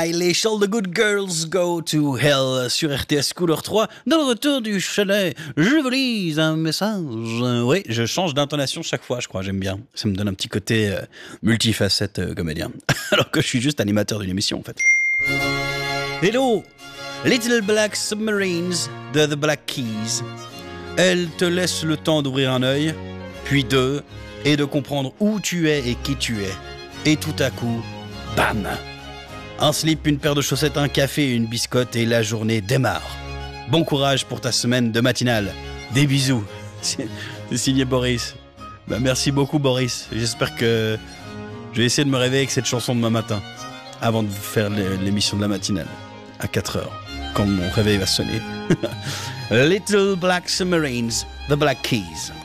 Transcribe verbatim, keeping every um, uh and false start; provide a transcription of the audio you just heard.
Eilish, All the Good Girls Go to Hell sur R T S Couleur trois. Dans le retour du chalet, je vous lis un message. Oui, je change d'intonation chaque fois, je crois, j'aime bien. Ça me donne un petit côté euh, multifacette euh, comédien. Alors que je suis juste animateur d'une émission, en fait. Hello, Little Black Submarines de The Black Keys. Elle te laisse le temps d'ouvrir un œil, puis deux, et de comprendre où tu es et qui tu es. Et tout à coup, bam! Un slip, une paire de chaussettes, un café et une biscotte et la journée démarre. Bon courage pour ta semaine de matinale. Des bisous. C'est signé Boris. Bah, merci beaucoup Boris. J'espère que je vais essayer de me réveiller avec cette chanson demain matin avant de faire l'émission de la matinale à quatre heures quand mon réveil va sonner. Little Black Submarines, The Black Keys.